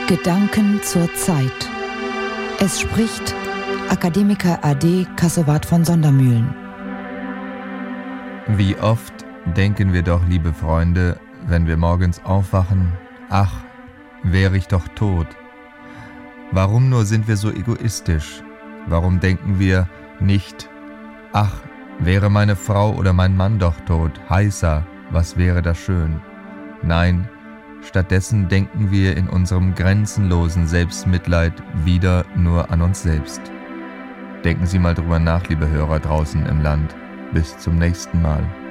Gedanken zur Zeit. Es spricht Akademiker AD Kassewart von Sondermühlen. Wie oft denken wir doch, liebe Freunde, wenn wir morgens aufwachen, ach, wäre ich doch tot. Warum nur sind wir so egoistisch? Warum denken wir nicht, ach, wäre meine Frau oder mein Mann doch tot, heißer, was wäre das schön? Nein, stattdessen denken wir in unserem grenzenlosen Selbstmitleid wieder nur an uns selbst. Denken Sie mal drüber nach, liebe Hörer draußen im Land. Bis zum nächsten Mal.